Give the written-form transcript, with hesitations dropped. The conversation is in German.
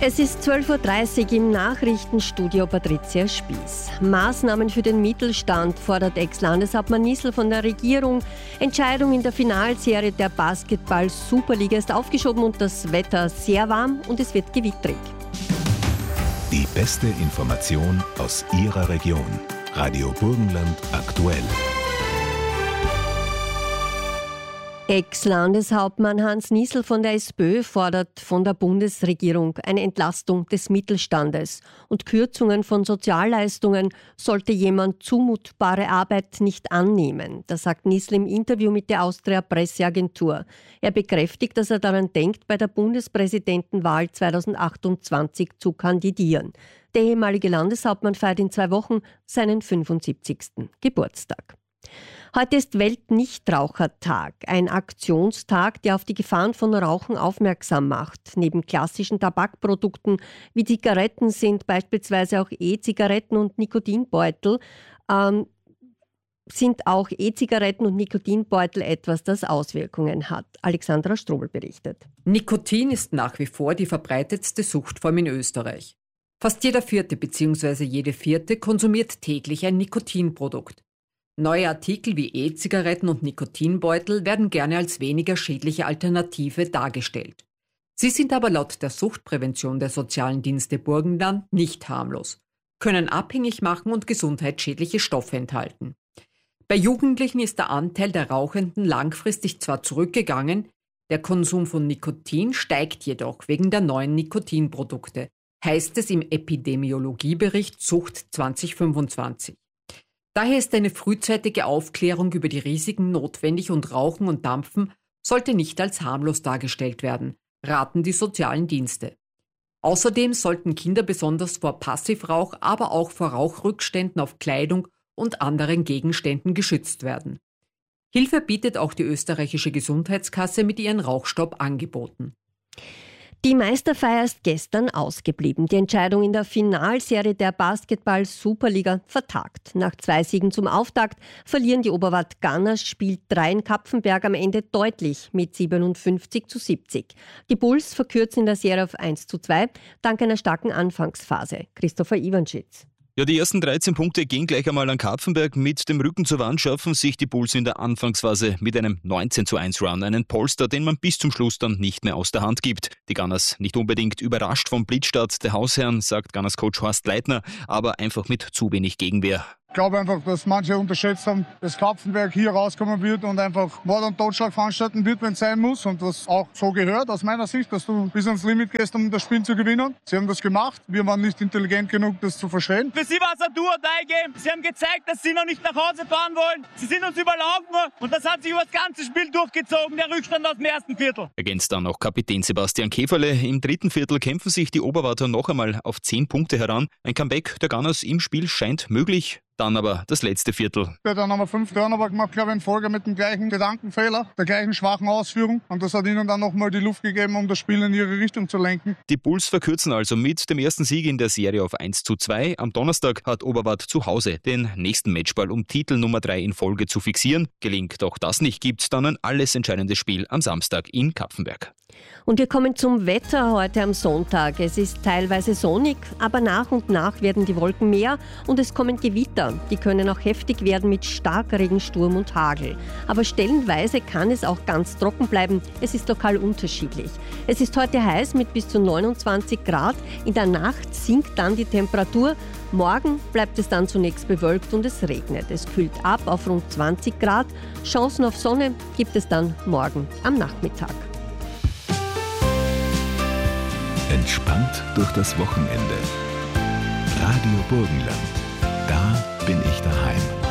Es ist 12.30 Uhr im Nachrichtenstudio Patricia Spieß. Maßnahmen für den Mittelstand fordert Ex-Landeshauptmann Nissl von der Regierung. Entscheidung in der Finalserie der Basketball-Superliga ist aufgeschoben und das Wetter sehr warm und es wird gewittrig. Die beste Information aus Ihrer Region. Radio Burgenland aktuell. Ex-Landeshauptmann Hans Nissl von der SPÖ fordert von der Bundesregierung eine Entlastung des Mittelstandes und Kürzungen von Sozialleistungen sollte jemand zumutbare Arbeit nicht annehmen. Das sagt Nissl im Interview mit der Austria Presseagentur. Er bekräftigt, dass er daran denkt, bei der Bundespräsidentenwahl 2028 zu kandidieren. Der ehemalige Landeshauptmann feiert in 2 Wochen seinen 75. Geburtstag. Heute ist Weltnichtrauchertag, ein Aktionstag, der auf die Gefahren von Rauchen aufmerksam macht. Neben klassischen Tabakprodukten wie Zigaretten sind beispielsweise auch E-Zigaretten und Nikotinbeutel etwas, das Auswirkungen hat. Alexandra Strobel berichtet. Nikotin ist nach wie vor die verbreitetste Suchtform in Österreich. Fast jeder Vierte bzw. jede Vierte konsumiert täglich ein Nikotinprodukt. Neue Artikel wie E-Zigaretten und Nikotinbeutel werden gerne als weniger schädliche Alternative dargestellt. Sie sind aber laut der Suchtprävention der sozialen Dienste Burgenland nicht harmlos, können abhängig machen und gesundheitsschädliche Stoffe enthalten. Bei Jugendlichen ist der Anteil der Rauchenden langfristig zwar zurückgegangen, der Konsum von Nikotin steigt jedoch wegen der neuen Nikotinprodukte, heißt es im Epidemiologiebericht Sucht 2025. Daher ist eine frühzeitige Aufklärung über die Risiken notwendig und Rauchen und Dampfen sollte nicht als harmlos dargestellt werden, raten die sozialen Dienste. Außerdem sollten Kinder besonders vor Passivrauch, aber auch vor Rauchrückständen auf Kleidung und anderen Gegenständen geschützt werden. Hilfe bietet auch die österreichische Gesundheitskasse mit ihren Rauchstoppangeboten. Die Meisterfeier ist gestern ausgeblieben. Die Entscheidung in der Finalserie der Basketball-Superliga vertagt. Nach 2 Siegen zum Auftakt verlieren die Oberwart Gunners Spiel 3 in Kapfenberg am Ende deutlich mit 57:70. Die Bulls verkürzen in der Serie auf 1:2 dank einer starken Anfangsphase. Christopher Iwanschitz. Ja, die ersten 13 Punkte gehen gleich einmal an Kapfenberg. Mit dem Rücken zur Wand schaffen sich die Bulls in der Anfangsphase mit einem 19:1 Run, einen Polster, den man bis zum Schluss dann nicht mehr aus der Hand gibt. Die Gunners nicht unbedingt überrascht vom Blitzstart der Hausherren, sagt Gunners Coach Horst Leitner, aber einfach mit zu wenig Gegenwehr. Ich glaube einfach, dass manche unterschätzt haben, dass Kapfenberg hier rauskommen wird und einfach Mord und Totschlag veranstalten wird, wenn es sein muss. Und was auch so gehört, aus meiner Sicht, dass du bis ans Limit gehst, um das Spiel zu gewinnen. Sie haben das gemacht. Wir waren nicht intelligent genug, das zu verstehen. Für sie war es ein Do-or-Die-Game. Sie haben gezeigt, dass sie noch nicht nach Hause fahren wollen. Sie sind uns überlaufen und das hat sich über das ganze Spiel durchgezogen, der Rückstand aus dem ersten Viertel. Ergänzt dann noch Kapitän Sebastian Käferle. Im 3. Viertel kämpfen sich die Oberwarter noch einmal auf 10 Punkte heran. Ein Comeback der Gunners im Spiel scheint möglich. Dann aber das letzte Viertel. Ja, dann haben wir 5 Turnover gemacht, glaube ich, in Folge mit dem gleichen Gedankenfehler, der gleichen schwachen Ausführung. Und das hat ihnen dann nochmal die Luft gegeben, um das Spiel in ihre Richtung zu lenken. Die Bulls verkürzen also mit dem ersten Sieg in der Serie auf 1:2. Am Donnerstag hat Oberwart zu Hause den nächsten Matchball, um Titel Nummer 3 in Folge zu fixieren. Gelingt auch das nicht, gibt's dann ein alles entscheidendes Spiel am Samstag in Kapfenberg. Und wir kommen zum Wetter heute am Sonntag. Es ist teilweise sonnig, aber nach und nach werden die Wolken mehr und es kommen Gewitter. Die können auch heftig werden mit Starkregen, Sturm und Hagel. Aber stellenweise kann es auch ganz trocken bleiben. Es ist lokal unterschiedlich. Es ist heute heiß mit bis zu 29 Grad. In der Nacht sinkt dann die Temperatur. Morgen bleibt es dann zunächst bewölkt und es regnet. Es kühlt ab auf rund 20 Grad. Chancen auf Sonne gibt es dann morgen am Nachmittag. Entspannt durch das Wochenende. Radio Burgenland. Da bin ich daheim.